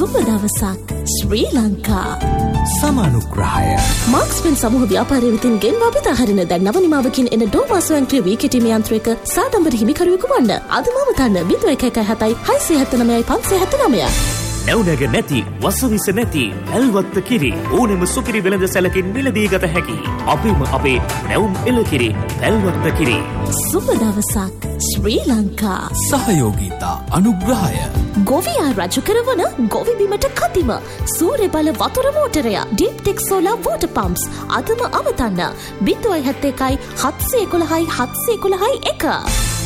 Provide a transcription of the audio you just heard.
සුබ දවසක් ශ්‍රී ලංකා. සමානුග්‍රහය මාක්ස්පෙන් සමූහ ව්‍යාපාරය වෙතින් ගෙන්වා බෙදා හරින දැන් නව නිමාවකින් එන ඩෝවා ස්වයංක්‍රීය වී කෙටීම යන්ත්‍රයක සාඩම්බර හිමිකරුවෙකු වන්න. අදම තන්න 0117 679 579. නැවුනග නැති වසවිස නැති ඇල්වත්ත කිරි ඕනෙම සුකිරි වෙළඳ සැලකින් මිලදී ගත හැකි අපිම අපේ නැවුම් එළකිරි ඇල්වත්ත කිරි. සුබ දවසක් ශ්‍රී ලංකා. සහයෝගීතා අනුග්‍රහය ගොවියා රජු කරවන ගොවි බිමට කතිම සූර්ය බල වතුර මෝටරය ඩීප්ටෙක් සෝලාර් වෝටර් පම්ප්ස් අදම අමතන්න 071 711 711 1.